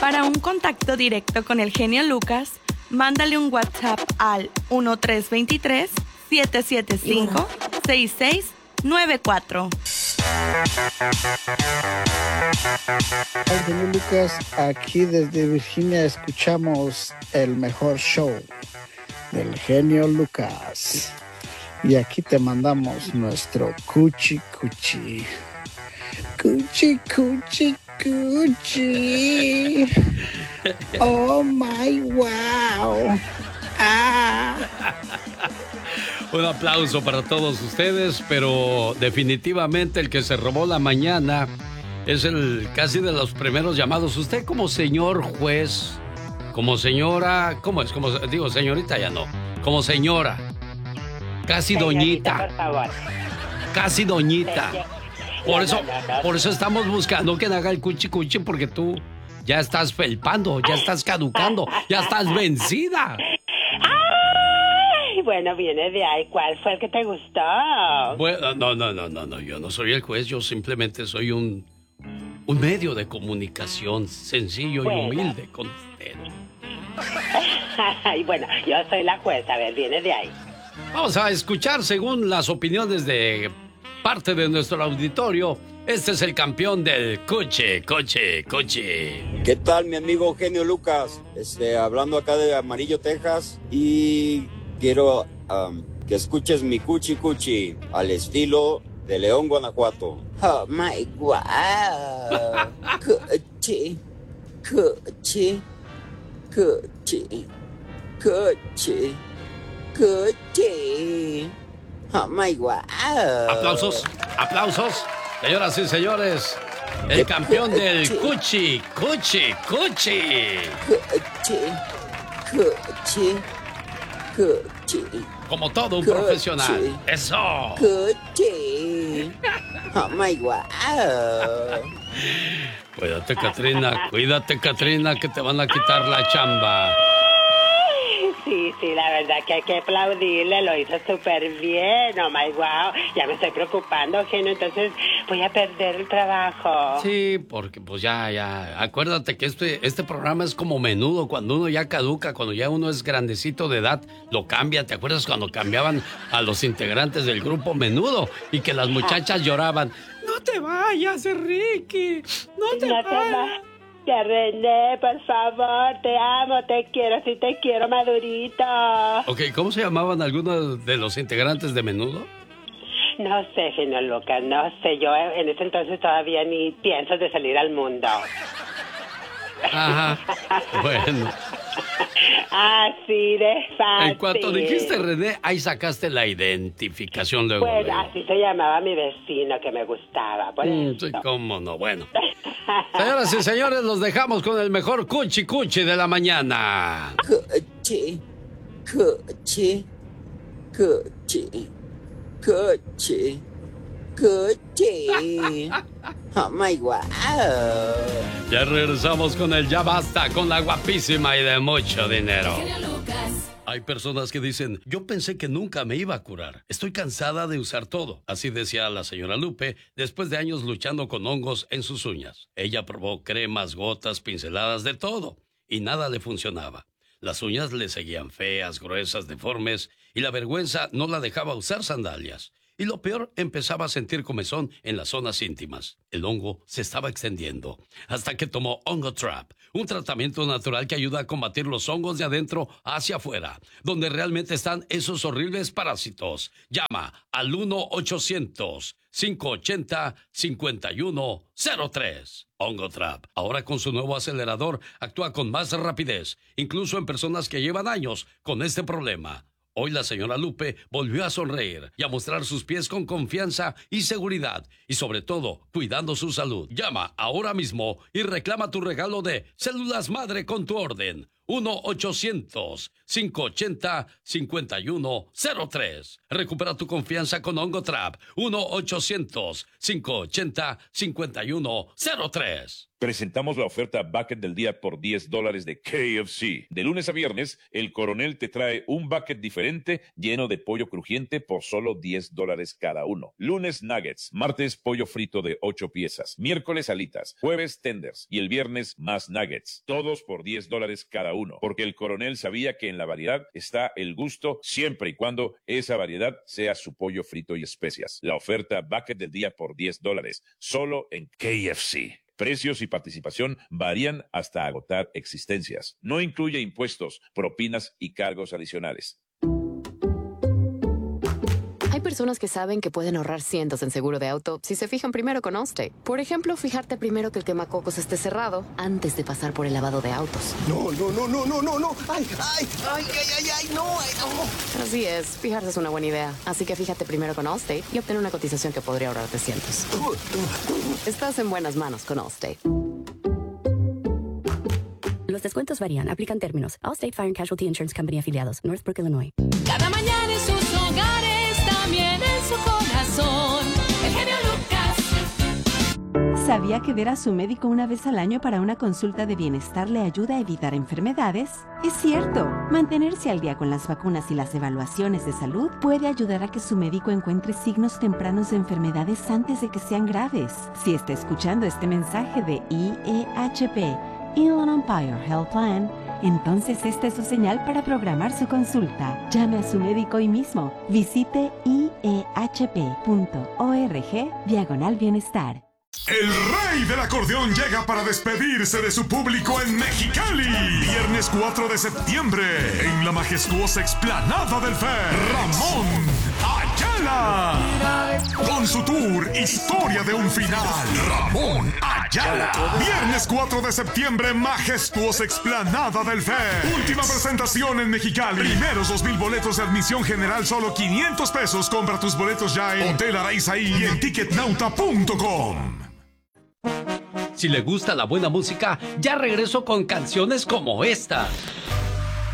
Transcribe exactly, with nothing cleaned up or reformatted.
Para un contacto directo con el genio Lucas, mándale un WhatsApp al uno tres dos tres, siete siete cinco, seis seis nueve cuatro. El genio Lucas, aquí desde Virginia escuchamos el mejor show del genio Lucas. Y aquí te mandamos nuestro cuchi cuchi. Cuchi cuchi cuchi. Oh my wow. Ah. Un aplauso para todos ustedes, pero definitivamente el que se robó la mañana es el casi de los primeros llamados. Usted como señor juez, como señora, ¿cómo es? Como digo, señorita ya no, como señora, casi Señorita, doñita, por favor. casi doñita. Señor. Por No, eso, no, no, no. por eso estamos buscando que haga el cuchi cuchi, porque tú ya estás felpando, ya estás caducando, ya estás vencida. Ay, bueno, viene de ahí. ¿Cuál fue el que te gustó? Bueno, no, no, no, no, no, yo no soy el juez, yo simplemente soy un, un medio de comunicación sencillo Bueno. y humilde con usted. Ay, bueno, yo soy la jueza. A ver, viene de ahí. Vamos a escuchar según las opiniones de parte de nuestro auditorio. Este es el campeón del coche, coche, coche. ¿Qué tal, mi amigo Genio Lucas? Este, hablando acá de Amarillo, Texas, y quiero um, que escuches mi cuchi cuchi al estilo de León, Guanajuato. Oh my wow. Cuchi, cuchi, cuchi, cuchi, cuchi. Oh my wow. Aplausos, aplausos. Señoras y señores, el campeón del cuchi, cuchi, cuchi. Cuchi, cuchi, cuchi. Como todo un Cuchi. profesional. Eso. Cuchi. Oh my wow. Cuídate, Katrina, cuídate, Katrina, que te van a quitar la chamba. Sí, sí, la verdad que hay que aplaudirle, lo hizo súper bien, oh my wow, ya me estoy preocupando, genio, entonces voy a perder el trabajo. Sí, porque pues ya, ya, acuérdate que este, este programa es como Menudo, cuando uno ya caduca, cuando ya uno es grandecito de edad, lo cambia. ¿Te acuerdas cuando cambiaban a los integrantes del grupo Menudo y que las muchachas lloraban? No te vayas, Ricky, no te No te vayas. va- Ya, René, por favor, te amo, te quiero, sí te quiero, madurito. Ok, ¿cómo se llamaban algunos de los integrantes de Menudo? No sé, genio Lucas, no sé, yo en ese entonces todavía ni pienso de salir al mundo. Ajá, bueno. Así de fácil. En cuanto dijiste René, ahí sacaste la identificación luego. Pues luego. así se llamaba mi vecino que me gustaba, por Mm, eso. sí, cómo no, bueno. Señoras y señores, los dejamos con el mejor cuchi cuchi de la mañana. Cuchi, cuchi, cuchi, cuchi, cuchi. Oh my wow. Ya regresamos con el Ya Basta, con la guapísima y de mucho dinero. Hay personas que dicen, yo pensé que nunca me iba a curar. Estoy cansada de usar todo. Así decía la señora Lupe, después de años luchando con hongos en sus uñas. Ella probó cremas, gotas, pinceladas, de todo, y nada le funcionaba. Las uñas le seguían feas, gruesas, deformes, y la vergüenza no la dejaba usar sandalias. Y lo peor, empezaba a sentir comezón en las zonas íntimas. El hongo se estaba extendiendo, hasta que tomó Hongo Trap, un tratamiento natural que ayuda a combatir los hongos de adentro hacia afuera, donde realmente están esos horribles parásitos. Llama al uno ochocientos, cinco ochenta, cincuenta y uno cero tres. Hongo Trap, ahora con su nuevo acelerador, actúa con más rapidez, incluso en personas que llevan años con este problema. Hoy la señora Lupe volvió a sonreír y a mostrar sus pies con confianza y seguridad, y sobre todo, cuidando su salud. Llama ahora mismo y reclama tu regalo de Células Madre con tu orden. uno ochocientos, cinco ochenta, cincuenta y uno cero tres. Recupera tu confianza con Ongotrap. uno ochocientos, cinco ochenta, cincuenta y uno cero tres. Presentamos la oferta Bucket del día por diez dólares de K F C. De lunes a viernes, el Coronel te trae un bucket diferente lleno de pollo crujiente por solo diez dólares cada uno. Lunes, nuggets. Martes, pollo frito de ocho piezas. Miércoles, alitas. Jueves, tenders. Y el viernes, más nuggets. Todos por diez dólares cada uno. Porque el Coronel sabía que en la variedad está el gusto siempre y cuando esa variedad sea su pollo frito y especias. La oferta Bucket del día por diez dólares. Solo en K F C. Precios y participación varían hasta agotar existencias. No incluye impuestos, propinas y cargos adicionales. Hay personas que saben que pueden ahorrar cientos en seguro de auto si se fijan primero con Allstate. Por ejemplo, fijarte primero que el quemacocos esté cerrado antes de pasar por el lavado de autos. No, no, no, no, no, no, no. Ay, ay, ay, ay, ay, ay, no, ay, no. Así es, fijarse es una buena idea. Así que fíjate primero con Allstate y obtén una cotización que podría ahorrarte cientos. Estás en buenas manos con Allstate. Los descuentos varían. Aplican términos. Allstate Fire and Casualty Insurance Company afiliados. Northbrook, Illinois. Cada mañana en sus hogares, también en su corazón. El genio Lucas. ¿Sabía que ver a su médico una vez al año para una consulta de bienestar le ayuda a evitar enfermedades? Es cierto. Mantenerse al día con las vacunas y las evaluaciones de salud puede ayudar a que su médico encuentre signos tempranos de enfermedades antes de que sean graves. Si está escuchando este mensaje de I E H P, Inland Empire Health Plan, entonces esta es su señal para programar su consulta. Llame a su médico hoy mismo. Visite I E H P punto org diagonal bienestar. El rey del acordeón llega para despedirse de su público en Mexicali. Viernes cuatro de septiembre, en la majestuosa explanada del F E R, Ramón Ayala. Con su tour Historia de un Final, Ramón Ayala. Viernes cuatro de septiembre, majestuosa explanada del F E R. Última presentación en Mexicali. Primeros dos mil boletos de admisión general, solo quinientos pesos. Compra tus boletos ya en Hotel Araizaí y en ticketnauta punto com. Si le gusta la buena música, ya regreso con canciones como esta.